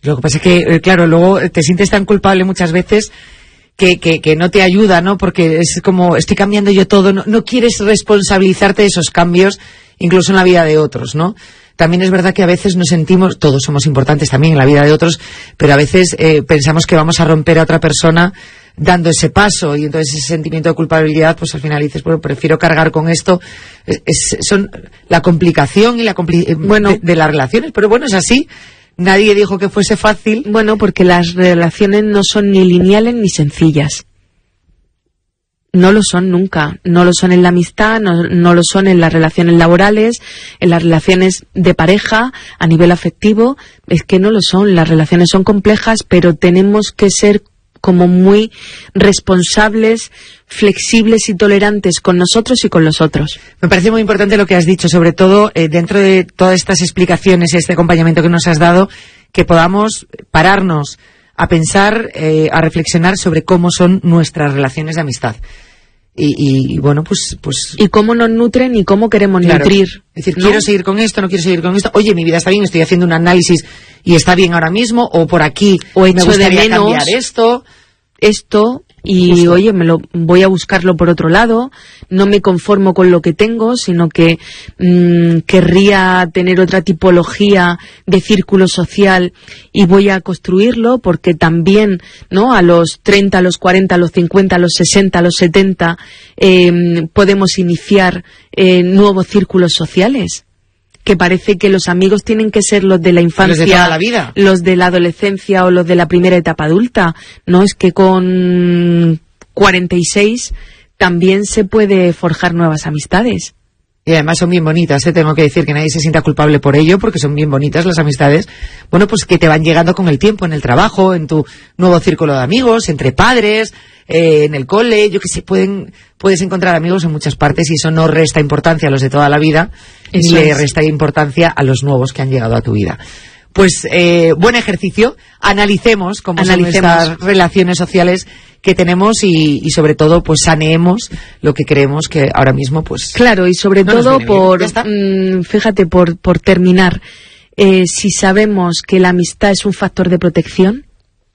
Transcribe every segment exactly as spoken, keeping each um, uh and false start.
Lo que pasa es que, eh, claro, luego te sientes tan culpable muchas veces que, que, que no te ayuda, ¿no? Porque es como, estoy cambiando yo todo, no, no quieres responsabilizarte de esos cambios, incluso en la vida de otros, ¿no? También es verdad que a veces nos sentimos, todos somos importantes también en la vida de otros, pero a veces eh, pensamos que vamos a romper a otra persona dando ese paso, y entonces ese sentimiento de culpabilidad, pues al final dices, bueno, prefiero cargar con esto. Es, es, son la complicación y la compli bueno, de, de las relaciones, pero bueno, es así. Nadie dijo que fuese fácil. Bueno, porque las relaciones no son ni lineales ni sencillas. No lo son nunca. No lo son en la amistad, no, no lo son en las relaciones laborales, en las relaciones de pareja, a nivel afectivo. Es que no lo son. Las relaciones son complejas, pero tenemos que ser como muy responsables, flexibles y tolerantes con nosotros y con los otros. Me parece muy importante lo que has dicho, sobre todo eh, dentro de todas estas explicaciones y este acompañamiento que nos has dado, que podamos pararnos a pensar, eh, a reflexionar sobre cómo son nuestras relaciones de amistad. Y, y bueno, pues, pues... Y cómo nos nutren y cómo queremos claro, nutrir. Es decir, ¿no? Quiero seguir con esto, no quiero seguir con esto. Oye, mi vida está bien, estoy haciendo un análisis y está bien ahora mismo, o por aquí, o me gustaría de menos cambiar esto... esto y Justo. oye, me lo voy a buscarlo por otro lado, no me conformo con lo que tengo, sino que mmm, querría tener otra tipología de círculo social y voy a construirlo, porque también, ¿no?, a los treinta, a los cuarenta, a los cincuenta, a los sesenta, a los setenta eh, podemos iniciar eh, nuevos círculos sociales. Que parece que los amigos tienen que ser los de la infancia, los de toda la vida, los de la adolescencia o los de la primera etapa adulta. No, es que con cuarenta y seis también se puede forjar nuevas amistades. Y además son bien bonitas, ¿eh? Tengo que decir que nadie se sienta culpable por ello, porque son bien bonitas las amistades. Bueno, pues que te van llegando con el tiempo, en el trabajo, en tu nuevo círculo de amigos, entre padres, eh, en el cole, yo que sé, pueden, puedes encontrar amigos en muchas partes, y eso no resta importancia a los de toda la vida, ni le resta importancia a los nuevos que han llegado a tu vida. Pues eh, buen ejercicio, analicemos cómo analicemos. son estas relaciones sociales que tenemos y, y sobre todo pues saneemos lo que creemos que ahora mismo pues claro, y sobre no todo por mmm, fíjate, por, por terminar, eh, si sabemos que la amistad es un factor de protección,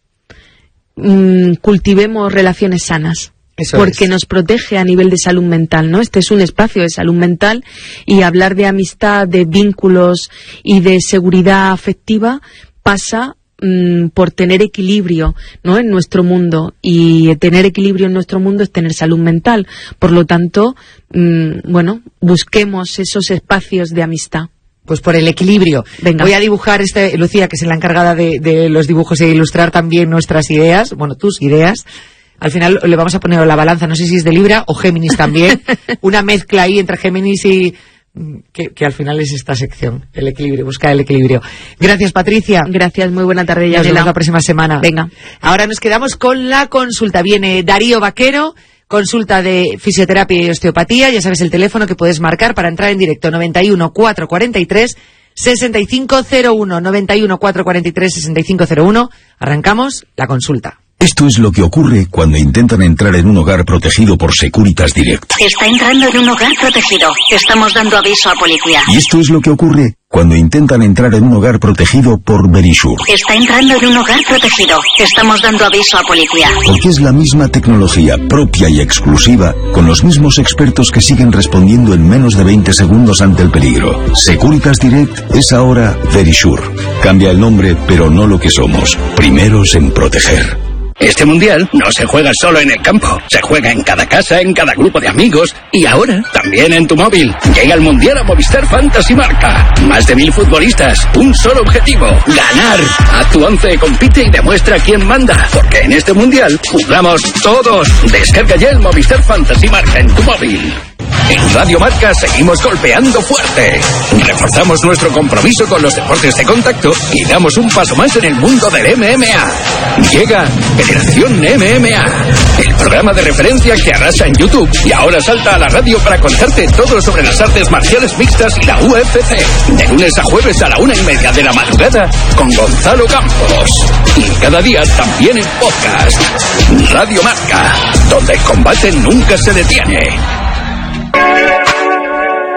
mmm, cultivemos relaciones sanas. Eso porque es. Nos protege a nivel de salud mental, ¿no? Este es un espacio de salud mental, y hablar de amistad, de vínculos y de seguridad afectiva pasa mmm, por tener equilibrio, ¿no?, en nuestro mundo, y tener equilibrio en nuestro mundo es tener salud mental. Por lo tanto, mmm, bueno, busquemos esos espacios de amistad. Pues por el equilibrio. Venga. Voy a dibujar, este, Lucía, que es la encargada de, de los dibujos, e ilustrar también nuestras ideas, bueno, tus ideas. Al final le vamos a poner la balanza, no sé si es de Libra o Géminis también, una mezcla ahí entre Géminis y... Que, que al final es esta sección, el equilibrio, buscar el equilibrio. Gracias, Patricia. Gracias, muy buena tarde. Nos vemos la próxima semana. Venga. Ahora nos quedamos con la consulta. Viene Darío Vaquero, consulta de fisioterapia y osteopatía. Ya sabes el teléfono que puedes marcar para entrar en directo, noventa y uno, cuatrocientos cuarenta y tres, sesenta y cinco cero uno, noventa y uno, cuatrocientos cuarenta y tres, sesenta y cinco cero uno. Arrancamos la consulta. Esto es lo que ocurre cuando intentan entrar en un hogar protegido por Securitas Direct. Está entrando en un hogar protegido. Estamos dando aviso a policía. Y esto es lo que ocurre cuando intentan entrar en un hogar protegido por Verisure. Está entrando en un hogar protegido. Estamos dando aviso a policía. Porque es la misma tecnología propia y exclusiva, con los mismos expertos que siguen respondiendo en menos de veinte segundos ante el peligro. Securitas Direct es ahora Verisure. Cambia el nombre, pero no lo que somos. Primeros en proteger. Este mundial no se juega solo en el campo, se juega en cada casa, en cada grupo de amigos y ahora también en tu móvil. Llega el mundial a Movistar Fantasy Marca. Más de mil futbolistas, un solo objetivo, ganar. Haz tu once, compite y demuestra quién manda, porque en este mundial jugamos todos. Descarga ya el Movistar Fantasy Marca en tu móvil. En Radio Marca seguimos golpeando fuerte. Reforzamos nuestro compromiso con los deportes de contacto y damos un paso más en el mundo del M M A. Llega Generación M M A, el programa de referencia que arrasa en YouTube y ahora salta a la radio para contarte todo sobre las artes marciales mixtas y la U F C. De lunes a jueves a la una y media de la madrugada con Gonzalo Campos. Y cada día también en podcast. Radio Marca, donde el combate nunca se detiene.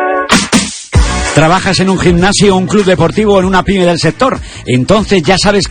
¿Trabajas en un gimnasio, un club deportivo o en una pyme del sector? Entonces ya sabes que